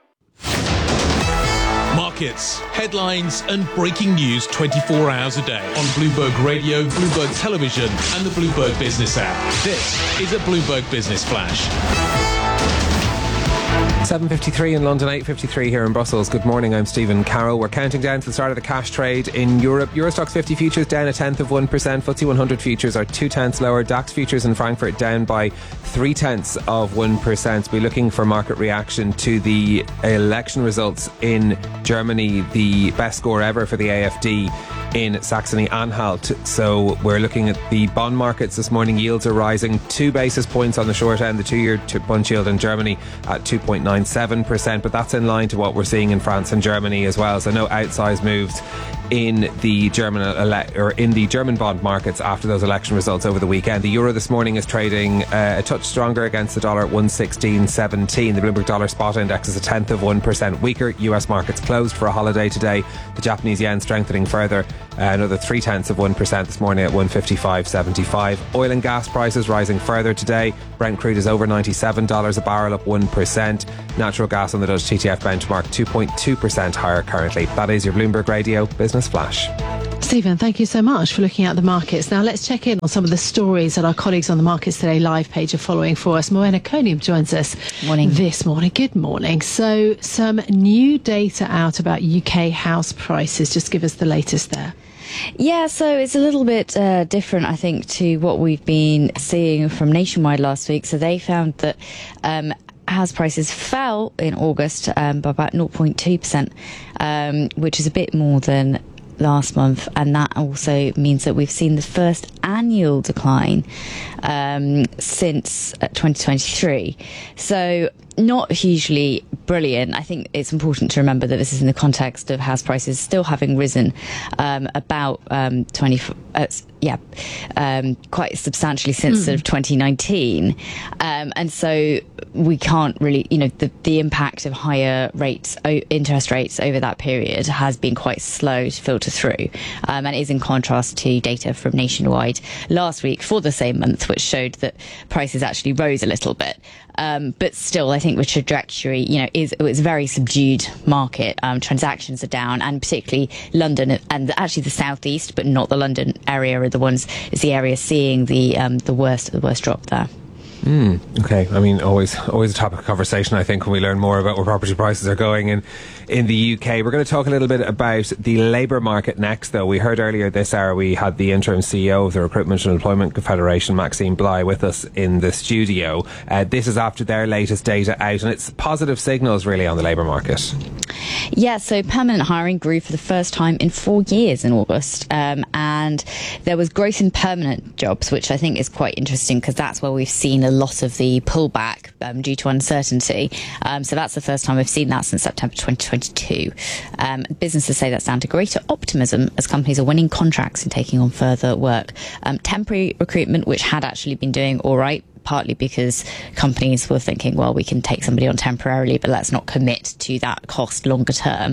Markets, headlines and breaking news 24 hours a day on Bloomberg Radio, Bloomberg Television and the Bloomberg Business app. This is a Bloomberg Business Flash. 7:53 in London, 8:53 here in Brussels. Good morning, I'm Stephen Carroll. We're counting down to the start of the cash trade in Europe. Eurostoxx 50 futures down 0.1%. FTSE 100 futures are 0.2 lower. DAX futures in Frankfurt down by 0.3%. We're looking for market reaction to the election results in Germany, the best score ever for the AfD in Saxony-Anhalt. So we're looking at the bond markets this morning. Yields are rising 2 basis points on the short end. The 2-year bund yield in Germany at 2.97%, but that's in line to what we're seeing in France and Germany as well. So no outsized moves in the German bond markets after those election results over the weekend. The euro this morning is trading a touch stronger against the dollar at 116.17. The Bloomberg Dollar Spot Index is 0.1% weaker. US markets closed for a holiday today. The Japanese yen strengthening further, another 0.3% this morning at 155.75. Oil and gas prices rising further today. Brent crude is over $97 a barrel, up 1%. Natural gas on the Dutch TTF benchmark 2.2% higher currently. That is your Bloomberg Radio Business Flash. Stephen, thank you so much for looking at the markets. Now let's check in on some of the stories that our colleagues on the Markets Today live page are following for us. Moena Conium joins us this morning. Good morning. So some new data out about UK house prices. Just give us the latest there. Yeah, so it's a little bit different, I think, to what we've been seeing from Nationwide last week. So they found that house prices fell in August by about 0.2%, which is a bit more than last month, and that also means that we've seen the first annual decline since 2023. So not hugely brilliant. I think it's important to remember that this is in the context of house prices still having risen about quite substantially since sort of 2019, and so we can't really, the impact of higher rates, interest rates over that period has been quite slow to filter through, and is in contrast to data from Nationwide last week for the same month, which showed that prices actually rose a little bit. But still, I think the trajectory, it's a very subdued market. Transactions are down, and particularly London and actually the southeast, but not the London area, is the area seeing the worst drop there. Okay. I mean, always a topic of conversation, I think, when we learn more about where property prices are going in the UK. We're going to talk a little bit about the labour market next, though. We heard earlier this hour we had the interim CEO of the Recruitment and Employment Confederation, Maxine Bligh, with us in the studio. This is after their latest data out, and it's positive signals really on the labour market. Yeah, so permanent hiring grew for the first time in 4 years in August, and there was growth in permanent jobs, which I think is quite interesting because that's where we've seen a lot of the pullback due to uncertainty. So that's the first time we've seen that since September 2022. Businesses say that's down to greater optimism as companies are winning contracts and taking on further work. Temporary recruitment, which had actually been doing all right, partly because companies were thinking, well, we can take somebody on temporarily, but let's not commit to that cost longer term.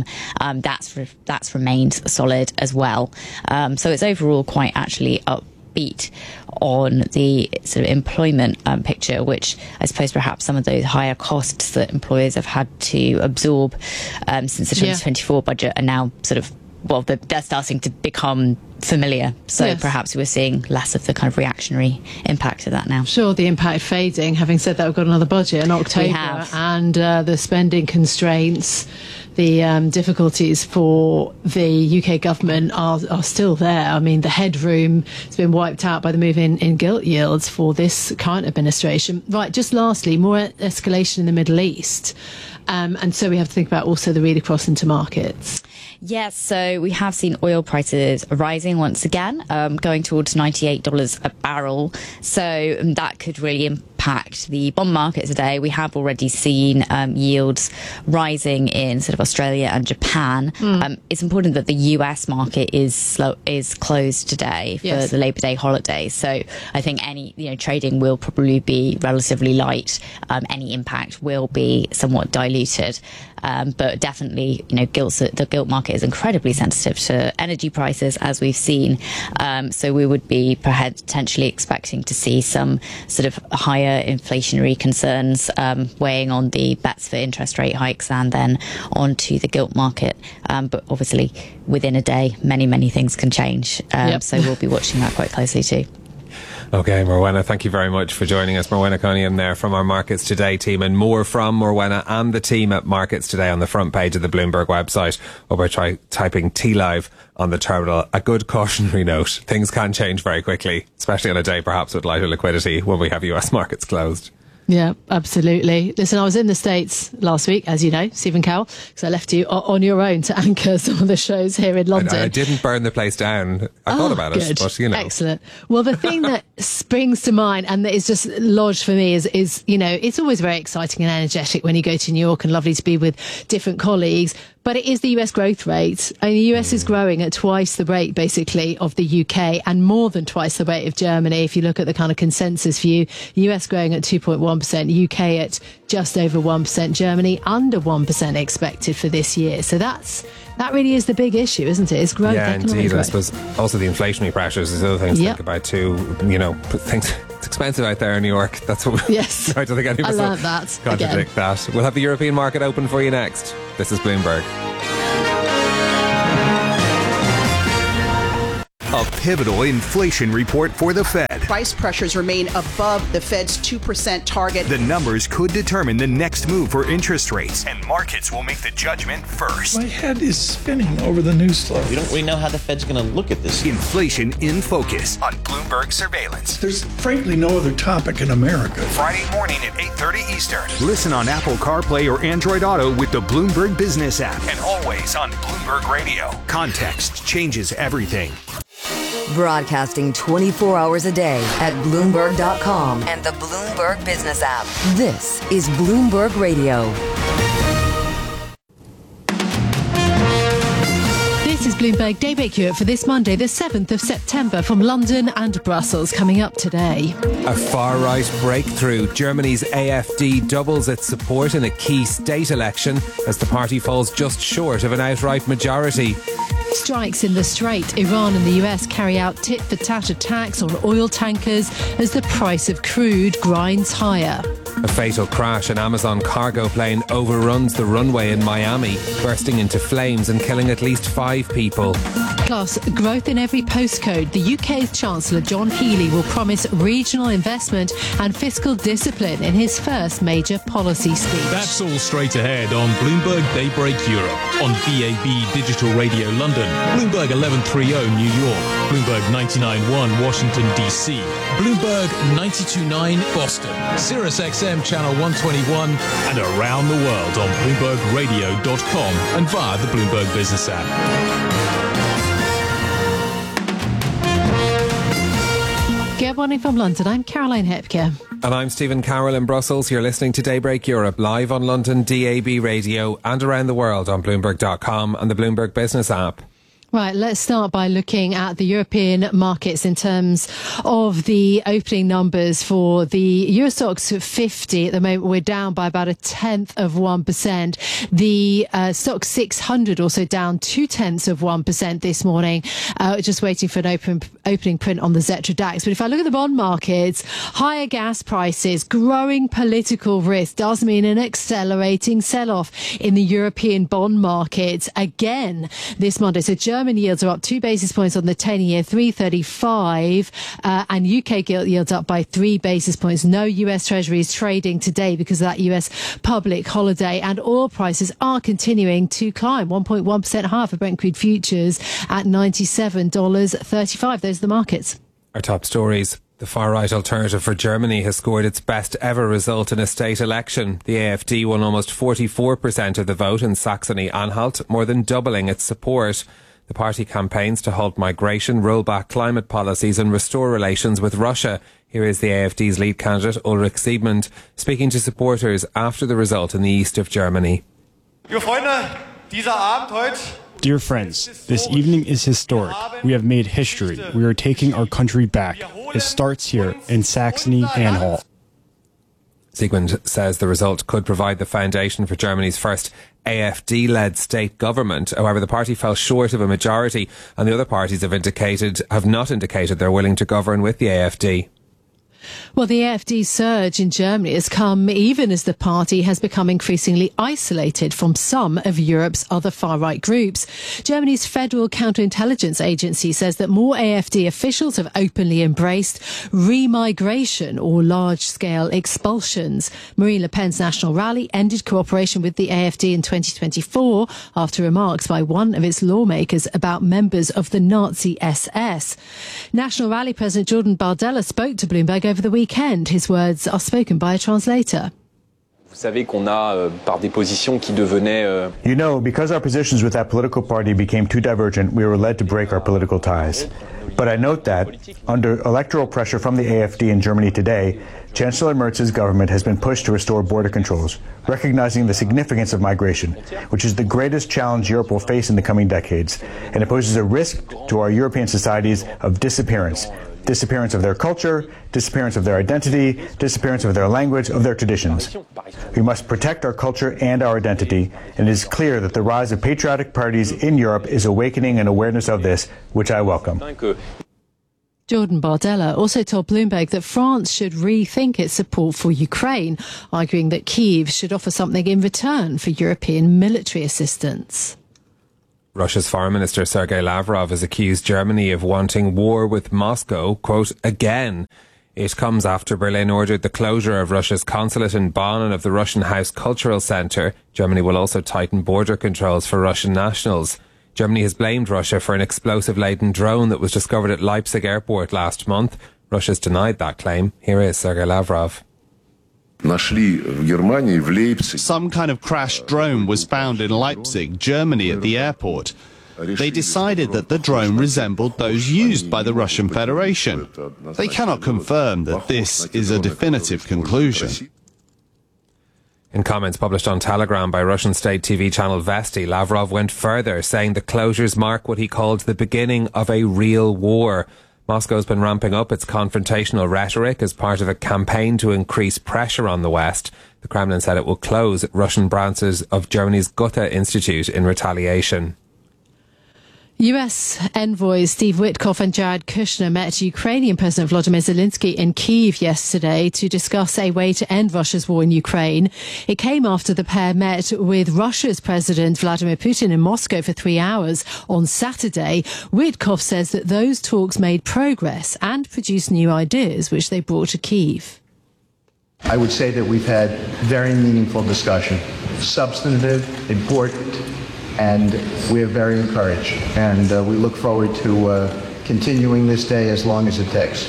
That's remained solid as well. So it's overall quite actually upbeat on the sort of employment picture, which I suppose perhaps some of those higher costs that employers have had to absorb since the 2024 budget are now sort of, they're starting to become familiar. So perhaps we're seeing less of the kind of reactionary impact of that now. Sure, the impact fading. Having said that, we've got another budget in October, and the spending constraints, the difficulties for the UK government are still there. I mean, the headroom has been wiped out by the move in gilt yields for this current administration. Right, just lastly, more escalation in the Middle East. And so we have to think about also the read across into markets. Yes, so we have seen oil prices rising once again, going towards $98 a barrel. So that could really impact the bond market today. We have already seen yields rising in sort of Australia and Japan. It's important that the US market is closed today for the Labor Day holiday. So I think any trading will probably be relatively light. Any impact will be somewhat diluted. But definitely, the gilt market is incredibly sensitive to energy prices, as we've seen. So we would be potentially expecting to see some sort of higher inflationary concerns weighing on the bets for interest rate hikes and then onto the gilt market. But obviously, within a day, many things can change. So we'll be watching that quite closely too. Okay, Morwenna, thank you very much for joining us. Morwenna Cunningham there from our Markets Today team, and more from Morwenna and the team at Markets Today on the front page of the Bloomberg website, or by typing T-Live on the terminal. A good cautionary note: things can change very quickly, especially on a day perhaps with lighter liquidity when we have US markets closed. Yeah, absolutely. Listen, I was in the States last week, as you know, Stephen Cowell, because I left you on your own to anchor some of the shows here in London. I didn't burn the place down. I thought about it, but you know. Excellent. Well, the thing that springs to mind and that is just lodged for me is, you know, it's always very exciting and energetic when you go to New York, and lovely to be with different colleagues. But it is the US growth rate. And the US is growing at twice the rate, basically, of the UK, and more than twice the rate of Germany. If you look at the kind of consensus view, US growing at 2.1%, UK at just over 1%, Germany under 1% expected for this year. So that really is the big issue, isn't it? It's growth. Yeah, indeed. Growth. I suppose also the inflationary pressures is other things to think about too. You know, things. It's expensive out there in New York. That's what. Yes. I don't think any of us learned that. contradict that. We'll have the European market open for you next. This is Bloomberg. A pivotal inflation report for the Fed. Price pressures remain above the Fed's 2% target. The numbers could determine the next move for interest rates, and markets will make the judgment first. My head is spinning over the news flow. We don't really know how the Fed's going to look at this. Inflation in Focus on Bloomberg Surveillance. There's frankly no other topic in America. Friday morning at 8:30 Eastern. Listen on Apple CarPlay or Android Auto with the Bloomberg Business app, and always on Bloomberg Radio. Context changes everything. Broadcasting 24 hours a day at Bloomberg.com and the Bloomberg Business app. This is Bloomberg Radio. This is Bloomberg Daybreak Europe for this Monday, the 7th of September, from London and Brussels. Coming up today. A far-right breakthrough. Germany's AfD doubles its support in a key state election as the party falls just short of an outright majority. Strikes in the Strait. Iran and the US carry out tit-for-tat attacks on oil tankers as the price of crude grinds higher. A fatal crash. An Amazon cargo plane overruns the runway in Miami, bursting into flames and killing at least 5 people. Plus, growth in every postcode. The UK's Chancellor John Healey will promise regional investment and fiscal discipline in his first major policy speech. That's all straight ahead on Bloomberg Daybreak Europe, on DAB Digital Radio London, Bloomberg 1130 New York, Bloomberg 99.1 Washington DC, Bloomberg 92.9 Boston, Sirius XM Channel 121, and around the world on BloombergRadio.com and via the Bloomberg Business app. Good morning from London. I'm Caroline Hepker. And I'm Stephen Carroll in Brussels. You're listening to Daybreak Europe live on London DAB Radio and around the world on Bloomberg.com and the Bloomberg Business app. Right, let's start by looking at the European markets in terms of the opening numbers for the Euro Stoxx 50. At the moment, we're down by about 0.1%. The Stoxx 600 also down 0.2% this morning. Just waiting for an opening print on the Xetra DAX. But if I look at the bond markets, higher gas prices, growing political risk does mean an accelerating sell-off in the European bond markets again this Monday. So German yields are up 2 basis points on the 10-year, 3.35, and UK gilt yields up by 3 basis points. No US Treasuries trading today because of that US public holiday, and oil prices are continuing to climb, 1.1% higher for Brent crude futures at $97.35. Those are the markets. Our top stories. The far-right alternative for Germany has scored its best ever result in a state election. The AfD won almost 44% of the vote in Saxony-Anhalt, more than doubling its support. The party campaigns to halt migration, roll back climate policies and restore relations with Russia. Here is the AfD's lead candidate, Ulrich Siegmund, speaking to supporters after the result in the east of Germany. Dear friends, this evening is historic. We have made history. We are taking our country back. It starts here in Saxony-Anhalt. Siegmund says the result could provide the foundation for Germany's first AfD-led state government. However, the party fell short of a majority, and the other parties have not indicated they're willing to govern with the AfD. Well, the AfD surge in Germany has come even as the party has become increasingly isolated from some of Europe's other far-right groups. Germany's Federal Counterintelligence Agency says that more AfD officials have openly embraced remigration or large-scale expulsions. Marine Le Pen's national rally ended cooperation with the AfD in 2024 after remarks by one of its lawmakers about members of the Nazi SS. National Rally President Jordan Bardella spoke to Bloomberg over the weekend. His words are spoken by a translator. You know, because our positions with that political party became too divergent, we were led to break our political ties. But I note that, under electoral pressure from the AfD in Germany today, Chancellor Merz's government has been pushed to restore border controls, recognizing the significance of migration, which is the greatest challenge Europe will face in the coming decades, and it poses a risk to our European societies of disappearance of their culture, disappearance of their identity, disappearance of their language, of their traditions. We must protect our culture and our identity, and it is clear that the rise of patriotic parties in Europe is awakening an awareness of this, which I welcome. Jordan Bardella also told Bloomberg that France should rethink its support for Ukraine, arguing that Kyiv should offer something in return for European military assistance. Russia's Foreign Minister Sergei Lavrov has accused Germany of wanting war with Moscow, quote, again. It comes after Berlin ordered the closure of Russia's consulate in Bonn and of the Russian House Cultural Centre. Germany will also tighten border controls for Russian nationals. Germany has blamed Russia for an explosive-laden drone that was discovered at Leipzig airport last month. Russia's denied that claim. Here is Sergei Lavrov. Some kind of crashed drone was found in Leipzig, Germany, at the airport. They decided that the drone resembled those used by the Russian Federation. They cannot confirm that this is a definitive conclusion. In comments published on Telegram by Russian state TV channel Vesti, Lavrov went further, saying the closures mark what he called the beginning of a real war. Moscow's been ramping up its confrontational rhetoric as part of a campaign to increase pressure on the West. The Kremlin said it will close Russian branches of Germany's Goethe Institute in retaliation. US envoys Steve Witkoff and Jared Kushner met Ukrainian President Volodymyr Zelensky in Kyiv yesterday to discuss a way to end Russia's war in Ukraine. It came after the pair met with Russia's President Vladimir Putin in Moscow for 3 hours on Saturday. Witkoff says that those talks made progress and produced new ideas, which they brought to Kyiv. I would say that we've had very meaningful discussion, substantive, important, and we are very encouraged, and we look forward to continuing this day as long as it takes.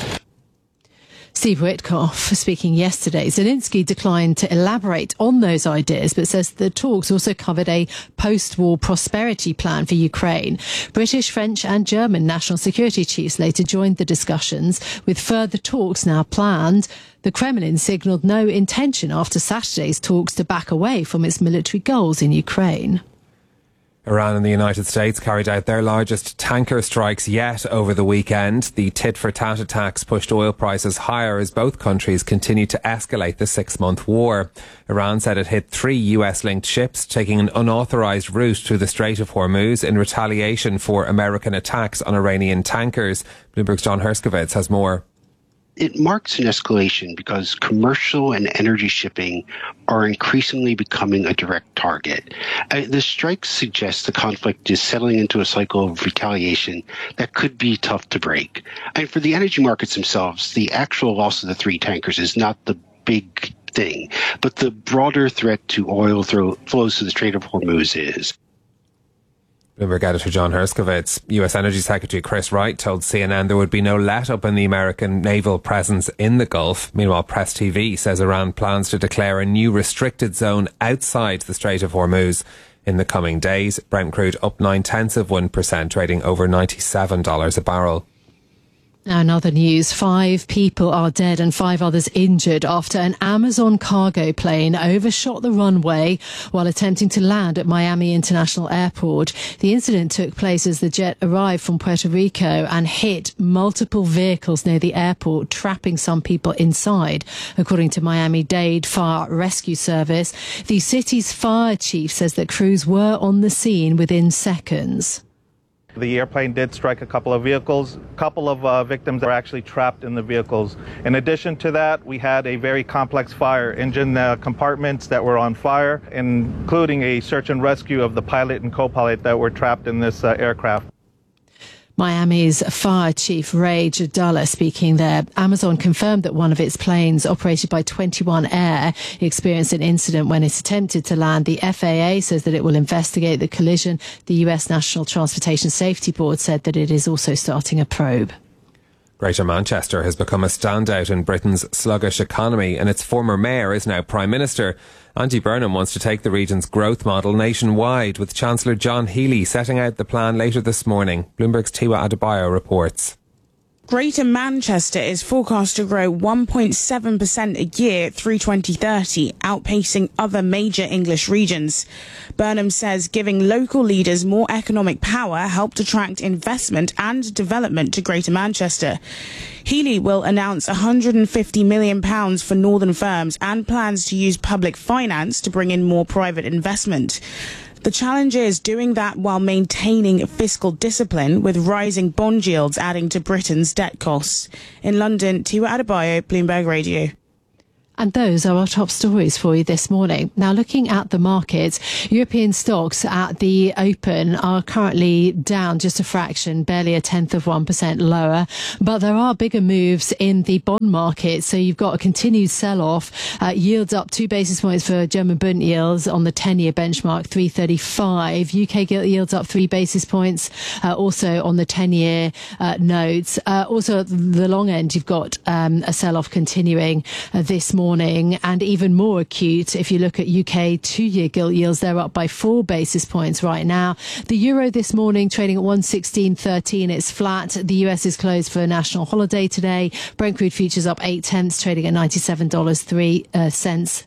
Steve Witkoff speaking yesterday. Zelensky declined to elaborate on those ideas, but says the talks also covered a post-war prosperity plan for Ukraine. British, French and German national security chiefs later joined the discussions, with further talks now planned. The Kremlin signalled no intention after Saturday's talks to back away from its military goals in Ukraine. Iran and the United States carried out their largest tanker strikes yet over the weekend. The tit-for-tat attacks pushed oil prices higher as both countries continued to escalate the 6-month war. Iran said it hit 3 US-linked ships taking an unauthorised route through the Strait of Hormuz in retaliation for American attacks on Iranian tankers. Bloomberg's John Herskovitz has more. It marks an escalation because commercial and energy shipping are increasingly becoming a direct target. The strikes suggest the conflict is settling into a cycle of retaliation that could be tough to break. And for the energy markets themselves, the actual loss of the 3 tankers is not the big thing, but the broader threat to oil flows to the Strait of Hormuz is. Bloomberg editor John Herskovitz. US Energy Secretary Chris Wright told CNN there would be no let-up in the American naval presence in the Gulf. Meanwhile, Press TV says Iran plans to declare a new restricted zone outside the Strait of Hormuz in the coming days. Brent crude up 0.9%, trading over $97 a barrel. Now in other news, 5 people are dead and 5 others injured after an Amazon cargo plane overshot the runway while attempting to land at Miami International Airport. The incident took place as the jet arrived from Puerto Rico and hit multiple vehicles near the airport, trapping some people inside. According to Miami-Dade Fire Rescue Service, the city's fire chief says that crews were on the scene within seconds. The airplane did strike a couple of vehicles. A couple of victims are actually trapped in the vehicles. In addition to that, we had a very complex fire, engine compartments that were on fire, including a search and rescue of the pilot and co-pilot that were trapped in this aircraft. Miami's Fire Chief Ray Jadala speaking there. Amazon confirmed that one of its planes, operated by 21 Air, experienced an incident when it attempted to land. The FAA says that it will investigate the collision. The US National Transportation Safety Board said that it is also starting a probe. Greater Manchester has become a standout in Britain's sluggish economy, and its former mayor is now Prime Minister. Andy Burnham wants to take the region's growth model nationwide, with Chancellor John Healey setting out the plan later this morning. Bloomberg's Tiwa Adebayo reports. Greater Manchester is forecast to grow 1.7% a year through 2030, outpacing other major English regions. Burnham says giving local leaders more economic power helped attract investment and development to Greater Manchester. Healey will announce £150 million for northern firms and plans to use public finance to bring in more private investment. The challenge is doing that while maintaining fiscal discipline, with rising bond yields adding to Britain's debt costs. In London, Tiwa Adebayo, Bloomberg Radio. And those are our top stories for you this morning. Now, looking at the markets, European stocks at the open are currently down just a fraction, barely 1/10% lower. But there are bigger moves in the bond market. So you've got a continued sell-off. Yields up 2 basis points for German Bund yields on the 10-year benchmark, 3.35. UK gilt yields up 3 basis points, also on the 10-year notes. Also, at the long end, you've got a sell-off continuing this morning. And even more acute if you look at UK 2-year gilt yields. They're up by 4 basis points right now. The euro this morning trading at 116.13. It's flat. The US is closed for a national holiday today. Brent crude futures up 0.8, trading at $97.03.